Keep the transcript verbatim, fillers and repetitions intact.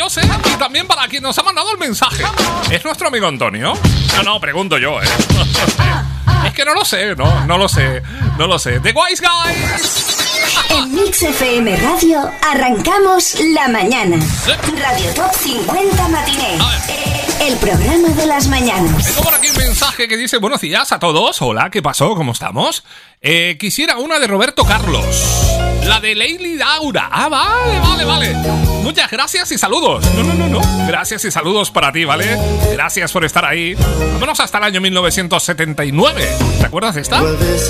ellos, ¿eh? Y también para quien nos ha mandado el mensaje. ¿Es nuestro amigo Antonio? No, no, pregunto yo, ¿eh? Es que no lo sé, no, no lo sé, no lo sé. The Wise Guys. En Mix F M Radio arrancamos la mañana. Radio Top cincuenta Matiné. El programa de las mañanas. Tengo por aquí un mensaje que dice: buenos días a todos. Hola, ¿qué pasó? ¿Cómo estamos? Eh, quisiera una de Roberto Carlos. La de Leili Daura. Ah, vale, vale, vale. Muchas gracias y saludos. No, no, no, no. Gracias y saludos para ti, ¿vale? Gracias por estar ahí. Vámonos hasta el año mil novecientos setenta y nueve. ¿Te acuerdas de esta?